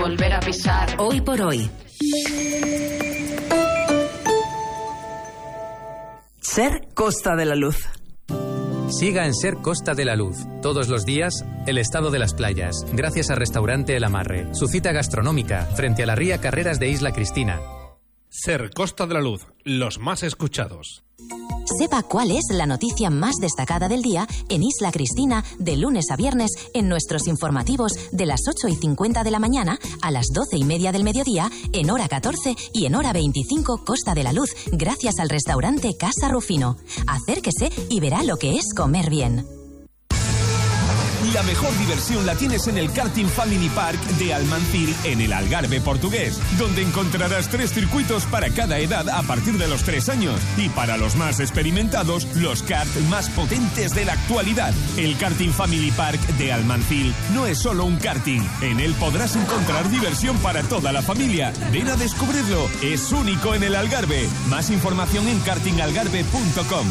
volver a pisar. Hoy por hoy. Ser Costa de la Luz. Siga en Ser Costa de la Luz. Todos los días, el estado de las playas, gracias a Restaurante El Amarre. Su cita gastronómica, frente a la ría Carreras de Isla Cristina. Ser Costa de la Luz, los más escuchados. Sepa cuál es la noticia más destacada del día en Isla Cristina, de lunes a viernes, en nuestros informativos de las 8:50 de la mañana a las 12:30 del mediodía, en hora 14 y en hora 25 Costa de la Luz, gracias al restaurante Casa Rufino. Acérquese y verá lo que es comer bien. La mejor diversión la tienes en el Karting Family Park de Almancil, en el Algarve portugués, donde encontrarás 3 circuitos para cada edad a partir de los 3 años. Y para los más experimentados, los karts más potentes de la actualidad. El Karting Family Park de Almancil no es solo un karting. En él podrás encontrar diversión para toda la familia. Ven a descubrirlo. Es único en el Algarve. Más información en kartingalgarve.com.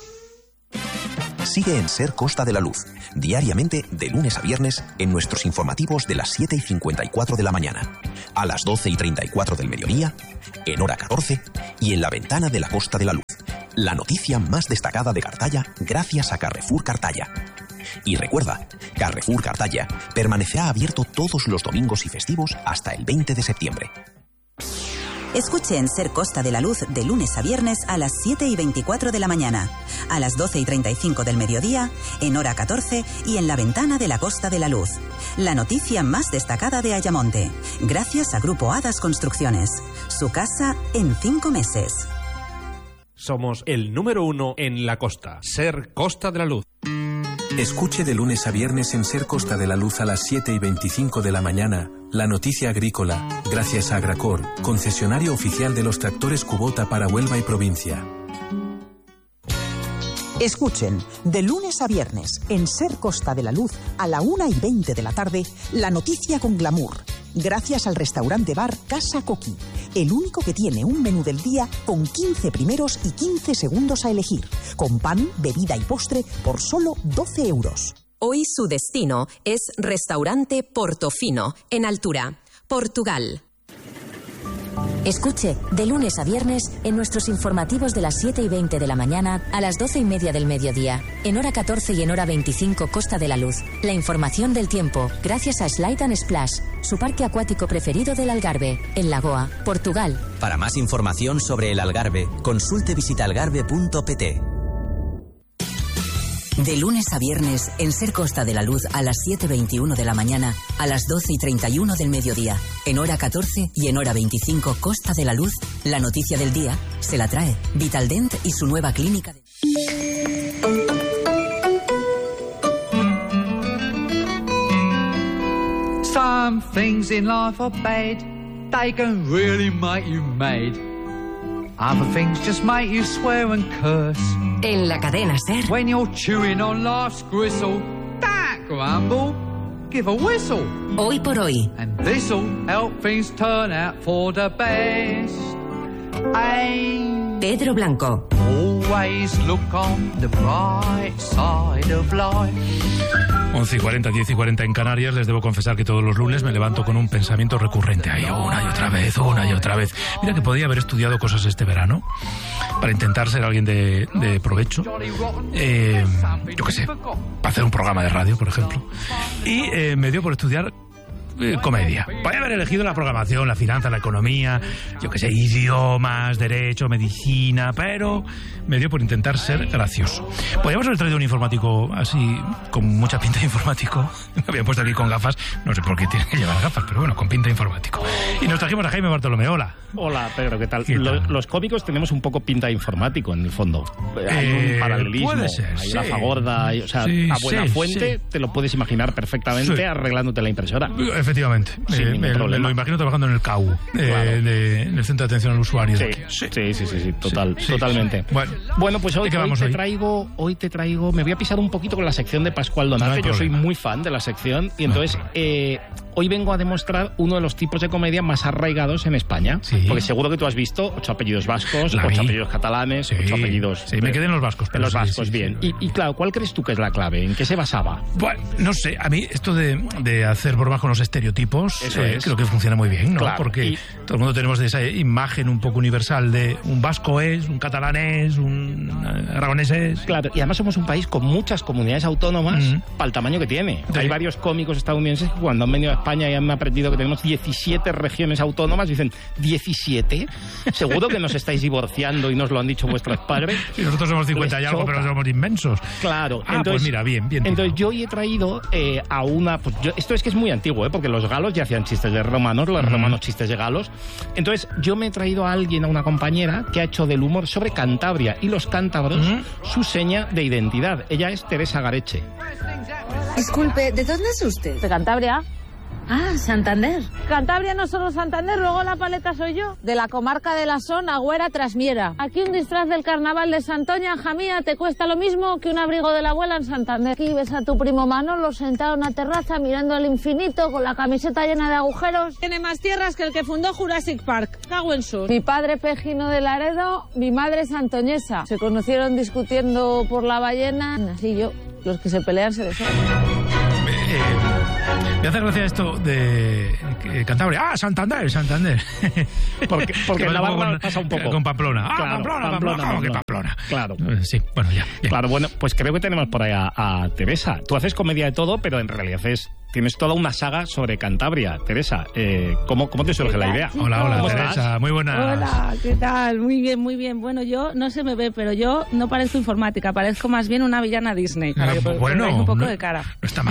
Sigue en Ser Costa de la Luz, diariamente de lunes a viernes en nuestros informativos de las 7:54 de la mañana, a las 12:34 del mediodía, en hora 14 y en la ventana de la Costa de la Luz. La noticia más destacada de Cartaya gracias a Carrefour Cartaya. Y recuerda, Carrefour Cartaya permanecerá abierto todos los domingos y festivos hasta el 20 de septiembre. Escuche en Ser Costa de la Luz de lunes a viernes a las 7:24 de la mañana, a las 12:35 del mediodía, en hora 14 y en la ventana de la Costa de la Luz. La noticia más destacada de Ayamonte, gracias a Grupo Hadas Construcciones. Su casa en 5 meses. Somos el número 1 en la costa. Ser Costa de la Luz. Escuche de lunes a viernes en Ser Costa de la Luz a las 7:25 de la mañana la noticia agrícola, gracias a Agracor, concesionario oficial de los tractores Kubota para Huelva y provincia. Escuchen, de lunes a viernes, en Ser Costa de la Luz, a la 1:20 de la tarde, la noticia con glamour, gracias al restaurante bar Casa Coqui, el único que tiene un menú del día con 15 primeros y 15 segundos a elegir, con pan, bebida y postre por solo 12 euros. Hoy su destino es Restaurante Portofino, en Altura, Portugal. Escuche, de lunes a viernes, en nuestros informativos de las 7:20 de la mañana a las 12:30 del mediodía, en hora 14 y en hora 25 Costa de la Luz. La información del tiempo, gracias a Slide and Splash, su parque acuático preferido del Algarve, en Lagoa, Portugal. Para más información sobre el Algarve, consulte visitaalgarve.pt. De lunes a viernes, en Ser Costa de la Luz a las 7:21 de la mañana, a las 12:31 del mediodía, en hora 14 y en hora 25 Costa de la Luz, la noticia del día se la trae Vitaldent y su nueva clínica de... Some things in life are bad, they can really make you mad. Other things just make you swear and curse. En la cadena Ser. When you're chewing on life's gristle, don't grumble, give a whistle. Hoy por hoy. And this'll help things turn out for the best. Pedro Blanco. Always look on the bright side of life. 11:40, 10:40 en Canarias. Les debo confesar que todos los lunes me levanto con un pensamiento recurrente. Ahí, una y otra vez, una y otra vez. Mira que podía haber estudiado cosas este verano para intentar ser alguien de provecho. Yo qué sé, para hacer un programa de radio, por ejemplo. Y me dio por estudiar comedia. Podría haber elegido la programación, la finanza, la economía, yo qué sé, idiomas, derecho, medicina, pero me dio por intentar ser gracioso. Podríamos haber traído un informático así, con mucha pinta de informático. Me había puesto aquí con gafas, no sé por qué tiene que llevar gafas, pero bueno, con pinta de informático. Y nos trajimos a Jaime Bartolomé. Hola. Hola, Pedro, ¿qué tal? Los cómicos tenemos un poco pinta de informático en el fondo. Hay un paralelismo, puede ser, hay una fagorda, o sea, a buena fuente te lo puedes imaginar perfectamente arreglándote la impresora. Efectivamente. Lo imagino trabajando en el CAU, en el Centro de Atención al Usuario. Sí, totalmente. Bueno, pues hoy te traigo, me voy a pisar un poquito con la sección de Pascual Donate. Yo soy muy fan de la sección y entonces hoy vengo a demostrar uno de los tipos de comedia más arraigados en España. Sí. Porque seguro que tú has visto 8 apellidos vascos, 8 apellidos catalanes, Sí. 8 apellidos... Sí, me quedé en los vascos. En los vascos, sí, bien. sí. Y claro, ¿cuál crees tú que es la clave? ¿En qué se basaba? Bueno, no sé, a mí esto de hacer bromas con los estereotipos creo que funciona muy bien, ¿no? Claro, porque todo el mundo tenemos esa imagen un poco universal de un vasco es, un catalán es, un aragonés es. Claro, y además somos un país con muchas comunidades autónomas para el tamaño que tiene. Sí. Hay varios cómicos estadounidenses que cuando han venido a España y han aprendido que tenemos 17 regiones autónomas, dicen, ¿17? ¿Seguro que nos estáis divorciando y nos lo han dicho vuestros padres? Y nosotros somos 50 y algo, pero somos inmensos. Claro. Entonces, pues mira, bien. Entonces yo hoy he traído a una... Pues esto es que es muy antiguo, porque los galos ya hacían chistes de romanos, los romanos chistes de galos. Entonces yo me he traído a alguien, a una compañera, que ha hecho del humor sobre Cantabria y los cántabros su seña de identidad. Ella es Teresa Gareche. Disculpe, ¿de dónde es usted? De Cantabria. Ah, Santander. Cantabria no solo Santander, luego la paleta soy yo. De la comarca de la Son, Agüera, Trasmiera. Aquí un disfraz del carnaval de Santoña, Jamía, te cuesta lo mismo que un abrigo de la abuela en Santander. Aquí ves a tu primo Manolo sentado en una terraza mirando al infinito con la camiseta llena de agujeros. Tiene más tierras que el que fundó Jurassic Park. Cago en sus. Mi padre Pejino de Laredo, mi madre santoñesa. Se conocieron discutiendo por la ballena. Así yo, los que se pelean se desean. Me hace gracia esto de Cantabria. ¡Ah, Santander! Porque en Navarra pasa un poco. Con Pamplona. ¡Ah, claro, Pamplona! ¿Cómo que Pamplona? Claro. Sí, bueno, ya. Claro, bueno, pues creo que tenemos por ahí a Teresa. Tú haces comedia de todo, pero en realidad tienes toda una saga sobre Cantabria. Teresa, ¿cómo te surge la idea? Hola, Teresa, muy buenas. Hola, ¿qué tal? Muy bien. Bueno, yo no se me ve, pero yo no parezco informática, parezco más bien una villana Disney. Para que pongáis un poco de cara. No está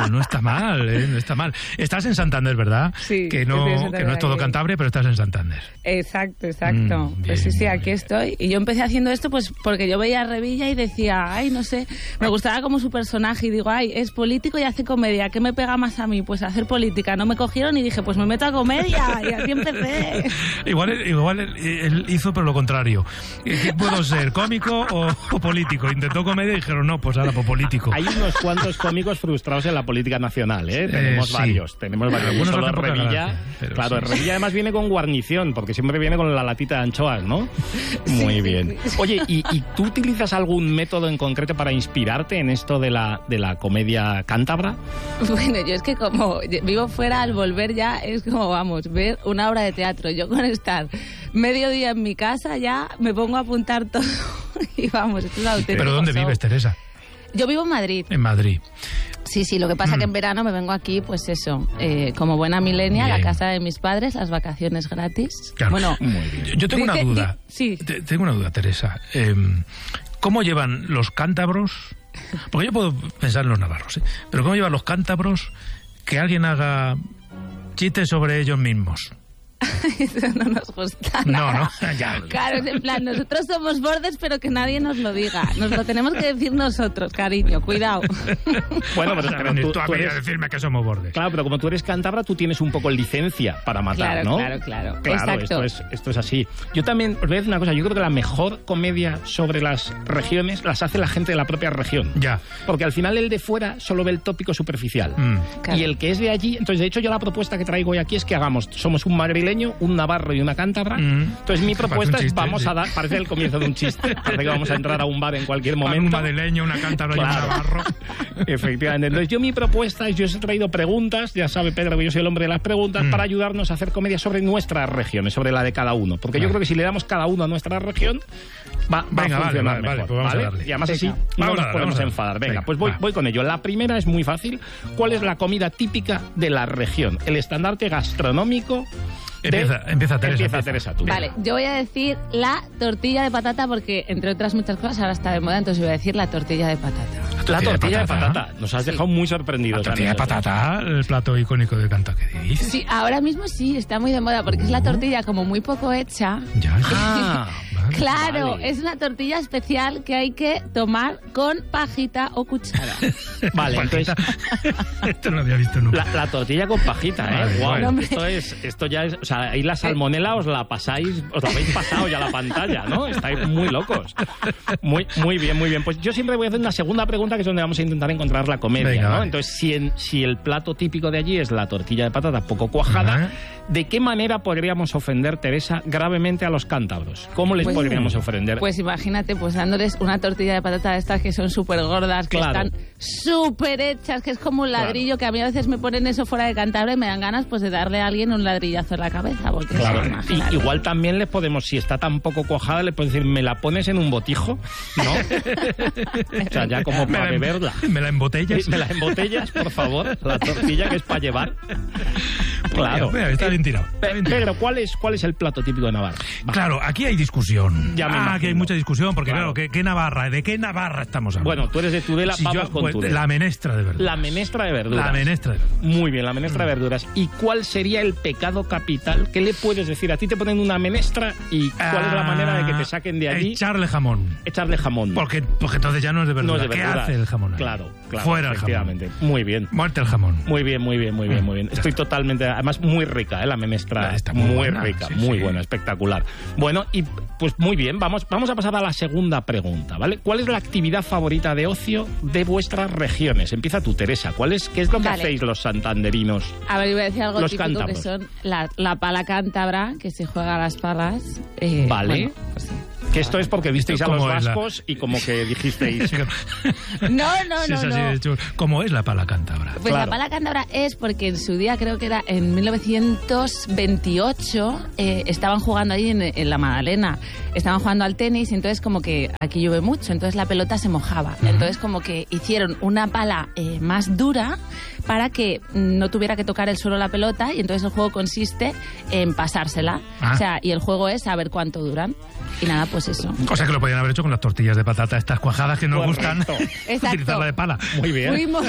mal. Estás en Santander, ¿verdad? Sí. Que no es todo Cantabria, pero estás en Santander. Exacto. Bien, Pues sí, aquí estoy. Y yo empecé haciendo esto pues porque yo veía a Revilla y decía, ay, no sé, me gustaba como su personaje y digo, ay, es político y hace comedia, ¿qué me pega más a mí? Pues hacer política. No me cogieron y dije, pues me meto a comedia y así empecé. Igual él hizo pero lo contrario. ¿Qué puedo ser, cómico o político? Intentó comedia y dijeron, no, pues ahora por político. Hay unos cuantos cómicos frustrados en la política nacional, ¿eh? Tenemos varios. Algunos solo hacen poca Revilla. gracia, Claro, Revilla además viene con guarnición, porque siempre viene con la latita de anchoas, ¿no? Muy bien. Oye, ¿y tú utilizas algún método en concreto para inspirarte en esto de la comedia cántabra? Bueno, yo es que como vivo fuera, al volver ya es como, vamos, ver una obra de teatro. Yo con estar medio día en mi casa ya me pongo a apuntar todo y vamos, esto es auténtico. ¿Pero dónde vives, Teresa? Yo vivo en Madrid. En Madrid. Sí, lo que pasa que en verano me vengo aquí, pues eso, como buena milenia, a la casa de mis padres, las vacaciones gratis. Claro. Bueno, muy bien. Yo tengo una duda. Sí. Tengo una duda, Teresa. ¿Cómo llevan los cántabros? Porque yo puedo pensar en los navarros, ¿eh? Pero ¿cómo llevan los cántabros que alguien haga chistes sobre ellos mismos? Eso no nos gusta. No, ya. Claro, es en plan, nosotros somos bordes, pero que nadie nos lo diga. Nos lo tenemos que decir nosotros, cariño, cuidado. Bueno, pero tú eres... decirme que somos bordes. Claro, pero como tú eres cántabra, tú tienes un poco licencia para matar, ¿no? Claro. Exacto. Esto es así. Yo también, os voy a decir una cosa, yo creo que la mejor comedia sobre las regiones las hace la gente de la propia región. Ya. Porque al final el de fuera solo ve el tópico superficial. Claro. Y el que es de allí, entonces de hecho yo la propuesta que traigo hoy aquí es que somos un madrileño, un navarro y una cántabra. Entonces mi propuesta es, vamos a dar, parece el comienzo de un chiste, parece que vamos a entrar a un bar en cualquier momento. Un madrileño, una cántabra y un navarro. Efectivamente. Entonces mi propuesta es, yo os he traído preguntas, ya sabe Pedro que yo soy el hombre de las preguntas, para ayudarnos a hacer comedia sobre nuestras regiones, sobre la de cada uno. Porque yo creo que si le damos cada uno a nuestra región, va a funcionar mejor. Pues vamos a darle. Y además así no nos podemos enfadar. Venga, pues voy con ello. La primera es muy fácil. ¿Cuál es la comida típica de la región? El estandarte gastronómico. Empieza Teresa. Tú. Vale, yo voy a decir la tortilla de patata porque, entre otras muchas cosas, ahora está de moda, entonces voy a decir la tortilla de patata. La tortilla de patata. Nos has dejado muy sorprendidos. La tortilla de patata, el plato icónico de Cantabria. ¿Qué dices? Sí, ahora mismo sí, está muy de moda porque es la tortilla como muy poco hecha. Ya. Claro, es una tortilla especial que hay que tomar con pajita o cuchara. Vale, entonces... Esto no lo había visto nunca. La tortilla con pajita, ¿eh? Wow. Bueno. Esto ya es... O sea, ahí la salmonela os la habéis pasado ya a la pantalla, ¿no? Estáis muy locos. Muy bien, muy bien. Pues yo siempre voy a hacer una segunda pregunta, que es donde vamos a intentar encontrar la comedia, venga, ¿no? vale. Entonces, si el plato típico de allí es la tortilla de patata poco cuajada, ¿de qué manera podríamos ofender, Teresa, gravemente a los cántabros? ¿Cómo les podríamos ofender? Pues imagínate, pues dándoles una tortilla de patata de estas que son súper gordas, que están súper hechas, que es como un ladrillo, que a mí a veces me ponen eso fuera de Cantabria y me dan ganas pues de darle a alguien un ladrillazo en la cabeza. Porque y igual también les podemos, si está tan poco cuajada, le podemos decir, ¿me la pones en un botijo? ¿No? O sea, ya como para beberla. ¿Me la embotellas? ¿Me la embotellas, por favor? La tortilla que es para llevar. Claro. Está bien tirado. Pero, ¿cuál es el plato típico de Navarra? Claro, aquí hay discusión. Ya me imagino. Que hay mucha discusión, porque claro, ¿qué Navarra? ¿De qué Navarra estamos hablando? Bueno, tú eres de Tudela, vamos con Tudela. La menestra de verduras. La menestra de verduras. La menestra de verduras. Muy bien, la menestra de verduras. ¿Y cuál sería el pecado capital? ¿Qué le puedes decir? A ti te ponen una menestra y ¿cuál es la manera de que te saquen de allí? Echarle jamón. Echarle jamón. Porque entonces ya no es de verdura. No es de verdura. ¿Qué hace el jamón ahí? Claro. Fuera el efectivamente. jamón. Muy bien. Muerte el jamón. Muy bien. Estoy totalmente... Además, muy rica, la menestra. Está muy buena, rica, sí, muy buena, espectacular. Bueno, y pues muy bien, vamos a pasar a la segunda pregunta, ¿vale? ¿Cuál es la actividad favorita de ocio de vuestras regiones? Empieza tú, Teresa. ¿Qué es lo que hacéis los santanderinos? A ver, iba a decir algo los típico cántabros. que son la pala cántabra, que se juega a las palas. Vale. Bueno, pues sí. Que esto es porque visteis a los ¿Cómo es vascos y como que dijisteis... No. ¿Cómo es la pala cántabra? Pues la pala cántabra es porque en su día, creo que era en 1928, estaban jugando ahí en la Magdalena. Estaban jugando al tenis y entonces como que aquí llueve mucho, entonces la pelota se mojaba. Entonces como que hicieron una pala más dura para que no tuviera que tocar el suelo la pelota y entonces el juego consiste en pasársela. O sea, y el juego es saber cuánto duran. Y nada, pues eso. Cosa que lo podían haber hecho con las tortillas de patata, estas cuajadas que nos gustan. Utilizarla de pala. Muy bien. Fuimos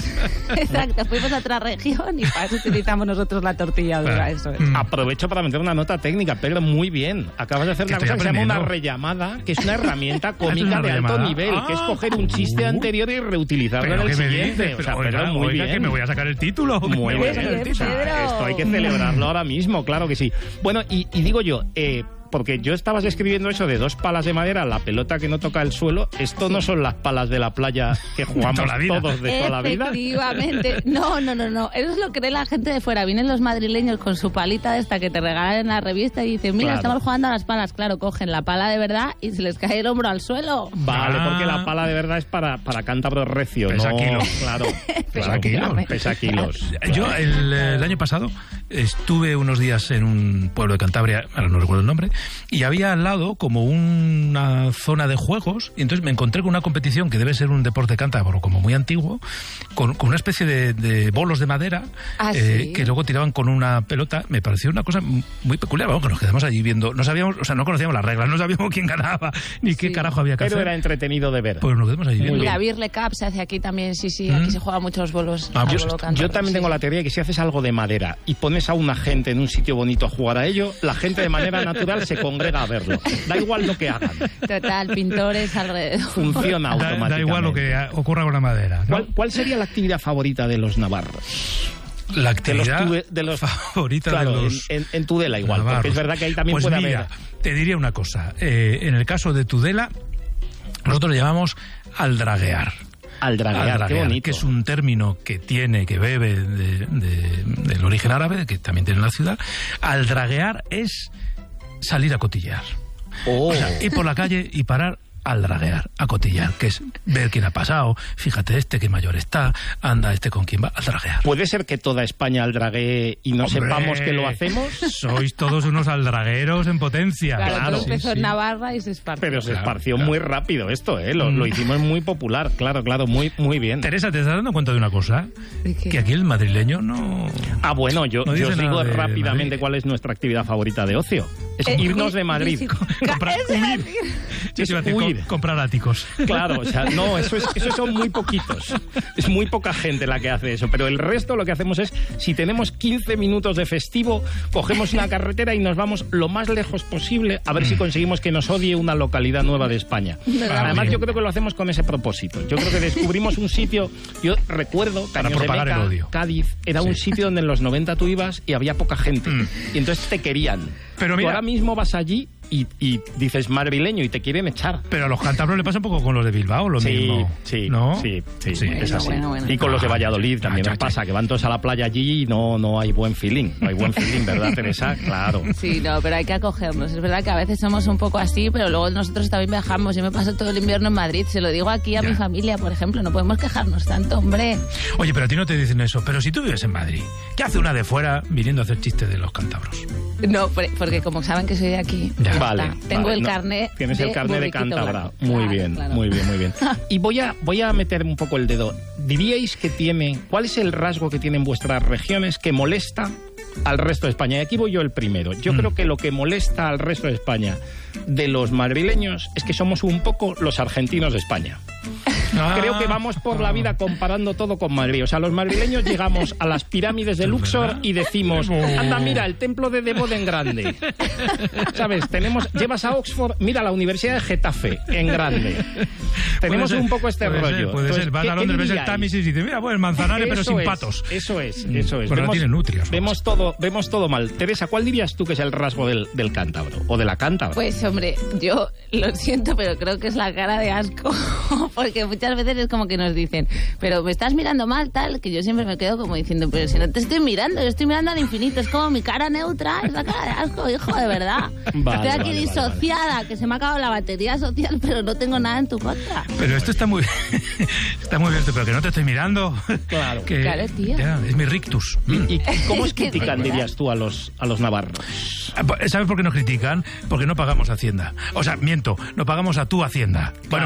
a otra región y para eso utilizamos nosotros la tortilla dura. Eso es. Aprovecho para meter una nota técnica, Pedro, muy bien. Acabas de hacer una cosa que se llama una rellamada, que es una herramienta cómica de alto nivel, que es coger un chiste anterior y reutilizarlo en el siguiente. O sea, Pedro, muy bien. Que me voy a sacar el título. Muy bien. Esto hay que celebrarlo ahora mismo, claro que sí. Bueno, y digo yo... porque yo estabas describiendo eso de 2 palas de madera, la pelota que no toca el suelo. ¿Esto no son las palas de la playa que jugamos todos de toda la vida? Efectivamente. No. Eso es lo que cree la gente de fuera. Vienen los madrileños con su palita esta que te regalan en la revista y dicen, mira, estamos jugando a las palas. Claro, cogen la pala de verdad y se les cae el hombro al suelo. Vale, porque la pala de verdad es para cántabros recio. Pesa kilos. Claro. Pesa kilos. Yo el año pasado estuve unos días en un pueblo de Cantabria, ahora no recuerdo el nombre, y había al lado como una zona de juegos, y entonces me encontré con una competición que debe ser un deporte cántabro como muy antiguo, con una especie de bolos de madera que luego tiraban con una pelota. Me pareció una cosa muy peculiar. Vamos, que nos quedamos allí viendo, no sabíamos, o sea, no conocíamos las reglas, no sabíamos quién ganaba ni qué carajo había que hacer. Pero era entretenido de ver. Pues nos quedamos allí viendo. La Birle Cup se hace aquí también, sí, aquí se juegan muchos bolos. Yo también tengo la teoría de que si haces algo de madera y pones a una gente en un sitio bonito a jugar a ello, la gente de manera natural se congrega a verlo. Da igual lo que hagan. Total, pintores alrededor. Funciona automáticamente. Da igual lo que ocurra con la madera, ¿no? ¿Cuál sería la actividad favorita de los navarros? La actividad de los favorita claro, de los en Tudela igual, navarros. porque es verdad que ahí también pues puede mira, haber... te diría una cosa. En el caso de Tudela, nosotros le llamamos aldraguear. Aldraguear, qué bonito. Que es un término que bebe del origen árabe, que también tiene la ciudad. Aldraguear es salir a cotillear. O sea, ir por la calle y parar al draguear, a cotillar, que es ver quién ha pasado, fíjate qué mayor está, anda con quién va, al draguear. ¿Puede ser que toda España aldraguee y no sepamos que lo hacemos? Sois todos unos aldragueros en potencia. Claro, empezó en Navarra y se esparció. Pero se esparció muy rápido esto, lo hicimos muy popular, claro, muy bien. Teresa, ¿te estás dando cuenta de una cosa? Que aquí el madrileño no... Bueno, yo os digo rápidamente Madrid. cuál es nuestra actividad favorita de ocio. Es irnos de Madrid. Comprar áticos. Claro, o sea, no, eso son muy poquitos. Es muy poca gente la que hace eso. Pero el resto lo que hacemos es, si tenemos 15 minutos de festivo, cogemos una carretera y nos vamos lo más lejos posible a ver si conseguimos que nos odie una localidad nueva de España. Además, yo creo que lo hacemos con ese propósito. Yo creo que descubrimos un sitio, yo recuerdo que Años de Meca, Cádiz, era un sitio donde en los 90 tú ibas y había poca gente. Y entonces te querían. Pero mira, tú ahora mismo vas allí y dices madrileño y te quieren echar. Pero a los cántabros le pasa un poco con los de Bilbao, lo mismo. Sí, ¿no? Sí, bueno, es así. Bueno. Y con los de Valladolid también nos pasa, que van todos a la playa allí y no hay buen feeling. No hay buen feeling, ¿verdad, Teresa? Claro. Sí, no, pero hay que acogernos. Es verdad que a veces somos un poco así, pero luego nosotros también viajamos. Yo me paso todo el invierno en Madrid. Se lo digo aquí a mi familia, por ejemplo. No podemos quejarnos tanto, hombre. Oye, pero a ti no te dicen eso. Pero si tú vives en Madrid, ¿qué hace una de fuera viniendo a hacer chistes de los cántabros? No, porque como saben que soy de aquí, vale, tengo el carnet. Tienes el carnet de cántabra. Muy bien, claro. muy bien. Y voy a meter un poco el dedo. ¿Diríais que cuál es el rasgo que tienen vuestras regiones que molesta al resto de España? Y aquí voy yo el primero. Yo creo que lo que molesta al resto de España de los madrileños es que somos un poco los argentinos de España. Creo que vamos por la vida comparando todo con Madrid. O sea, los madrileños llegamos a las pirámides de Luxor y decimos, anda, mira, el templo de Debod en grande. ¿Sabes? Llevas a Oxford, mira, la Universidad de Getafe en grande. Tenemos un poco este rollo. Puede ser. Vas a Londres, ves el Támesis y dices, mira, pues el Manzanares, pero sin patos. Eso es. Pero no tiene nutrias. Vemos todo mal. Teresa, ¿cuál dirías tú que es el rasgo del cántabro? ¿O de la cántabra? Pues, hombre, yo lo siento, pero creo que es la cara de asco. Porque muchas veces es como que nos dicen, pero me estás mirando mal, tal, que yo siempre me quedo como diciendo, pero si no te estoy mirando, yo estoy mirando al infinito, es como mi cara neutra, es la cara de asco, hijo, de verdad. Estoy aquí disociada, que se me ha acabado la batería social, pero no tengo nada en tu contra. Pero esto está muy bien, pero que no te estoy mirando. Claro, claro, tío. Ya, es mi rictus. ¿Y cómo es critican, dirías tú, a los navarros? ¿Sabes por qué nos critican? Porque no pagamos Hacienda. O sea, miento, no pagamos a tu Hacienda. Bueno,